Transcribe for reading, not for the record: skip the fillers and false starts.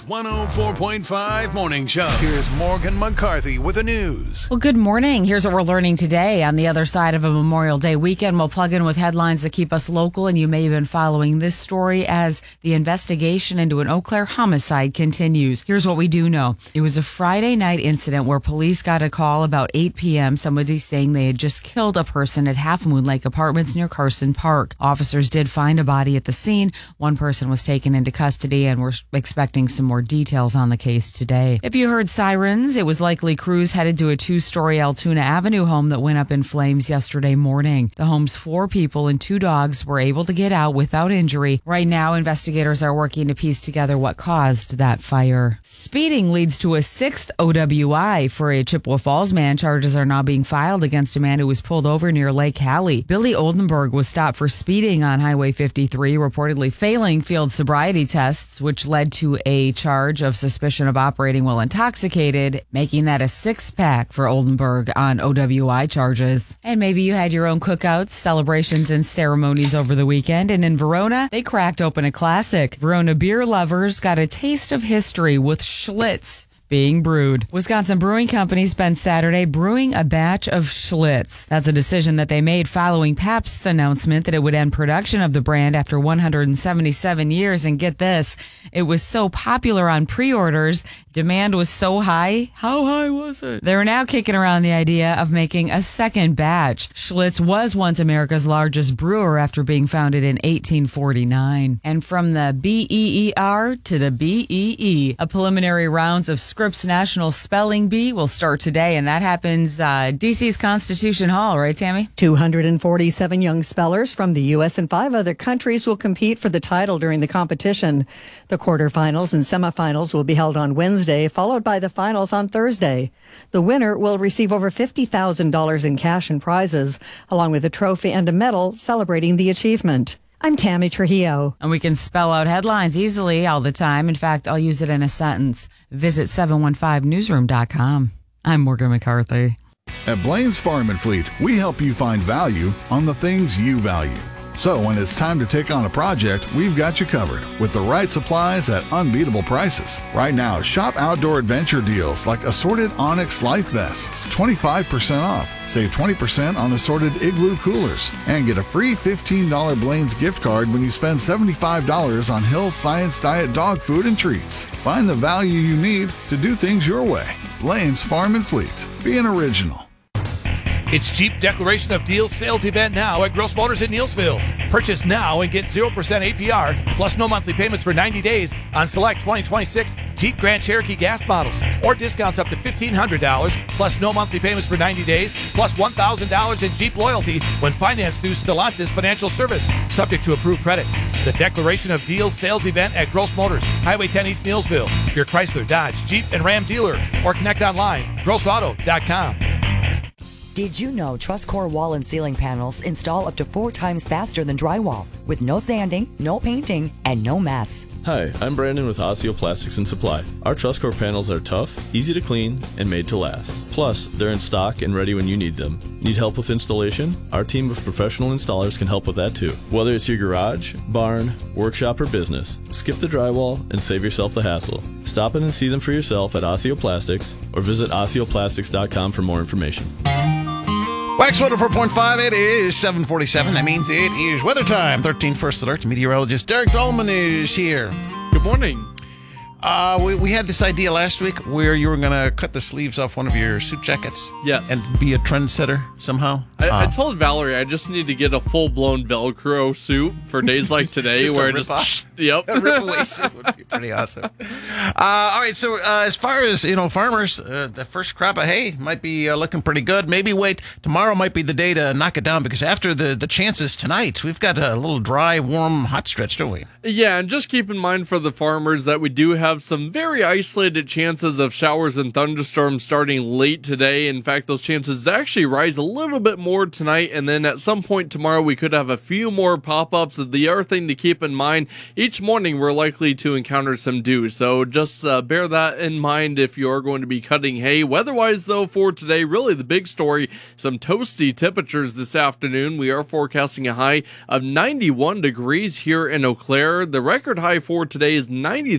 104.5 Morning Show. Here's Morgan McCarthy with the news. Well, good morning. Here's what we're learning today. On the other side of a Memorial Day weekend, we'll plug in with headlines that keep us local, and you may have been following this story as the investigation into an Eau Claire homicide continues. Here's what we do know. It was a Friday night incident where police got a call about 8 p.m. Somebody saying they had just killed a person at Half Moon Lake Apartments near Carson Park. Officers did find a body at the scene. One person was taken into custody, and we're expecting some more details on the case today. If you heard sirens, it was likely crews headed to a 2-story Altoona Avenue home that went up in flames yesterday morning. The home's 4 people and 2 dogs were able to get out without injury. Right now, investigators are working to piece together what caused that fire. Speeding leads to a 6th OWI for a Chippewa Falls man. Charges are now being filed against a man who was pulled over near Lake Hallie. Billy Oldenburg was stopped for speeding on Highway 53, reportedly failing field sobriety tests, which led to a charge of suspicion of operating while intoxicated, making that a 6-pack for Oldenburg on OWI charges. And maybe you had your own cookouts, celebrations, and ceremonies over the weekend. And in Verona, they cracked open a classic. Verona beer lovers got a taste of history with Schlitz being brewed. Wisconsin Brewing Company spent Saturday brewing a batch of Schlitz. That's a decision that they made following Pabst's announcement that it would end production of the brand after 177 years. And get this, it was so popular on pre-orders, demand was so high. How high was it? They're now kicking around the idea of making a second batch. Schlitz was once America's largest brewer after being founded in 1849. And from the BEER to the BEE, a preliminary rounds of Scripps National Spelling Bee will start today, and that happens DC's Constitution Hall, right, Tammy? 247 young spellers from the U.S. and 5 other countries will compete for the title during the competition. The quarterfinals and semifinals will be held on Wednesday, followed by the finals on Thursday. The winner will receive over $50,000 in cash and prizes, along with a trophy and a medal celebrating the achievement. I'm Tammy Trujillo. And we can spell out headlines easily all the time. In fact, I'll use it in a sentence. Visit 715newsroom.com. I'm Morgan McCarthy. At Blaine's Farm and Fleet, we help you find value on the things you value. So when it's time to take on a project, we've got you covered with the right supplies at unbeatable prices. Right now, shop outdoor adventure deals like assorted Onyx life vests, 25% off. Save 20% on assorted Igloo coolers. And get a free $15 Blaine's gift card when you spend $75 on Hill's Science Diet dog food and treats. Find the value you need to do things your way. Blaine's Farm and Fleet. Be an original. It's Jeep Declaration of Deals sales event now at Gross Motors in Neillsville. Purchase now and get 0% APR plus no monthly payments for 90 days on select 2026 Jeep Grand Cherokee gas models, or discounts up to $1,500 plus no monthly payments for 90 days plus $1,000 in Jeep loyalty when financed through Stellantis Financial Service, subject to approved credit. The Declaration of Deals sales event at Gross Motors, Highway 10 East Neillsville, your Chrysler, Dodge, Jeep, and Ram dealer, or connect online, grossauto.com. Did you know TrustCore wall and ceiling panels install up to 4 times faster than drywall, with no sanding, no painting, and no mess? Hi, I'm Brandon with Osseo Plastics and Supply. Our TrustCore panels are tough, easy to clean, and made to last. Plus, they're in stock and ready when you need them. Need help with installation? Our team of professional installers can help with that too. Whether it's your garage, barn, workshop, or business, skip the drywall and save yourself the hassle. Stop in and see them for yourself at Osseo Plastics or visit OsseoPlastics.com for more information. Wax 104.5, it is 7:47. That means it is weather time. 13 First Alert. Meteorologist Derek Dolman is here. Good morning. We had this idea last week where you were going to cut the sleeves off one of your suit jackets. Yes. And be a trendsetter somehow. I told Valerie I just need to get a full-blown Velcro suit for days like today. Just where a rip-off? Yep. A rip-away suit would be pretty awesome. All right, so as far as, farmers, the first crop of hay might be looking pretty good. Maybe wait, tomorrow might be the day to knock it down, because after the chances tonight, we've got a little dry, warm, hot stretch, don't we? Yeah, and just keep in mind for the farmers that we do have some very isolated chances of showers and thunderstorms starting late today. In fact, those chances actually rise a little bit more tonight, and then at some point tomorrow we could have a few more pop-ups. The other thing to keep in mind, each morning we're likely to encounter some dew, so just bear that in mind if you are going to be cutting hay. Weather-wise, though, for today, really the big story, some toasty temperatures this afternoon. We are forecasting a high of 91 degrees here in Eau Claire. The record high for today is 90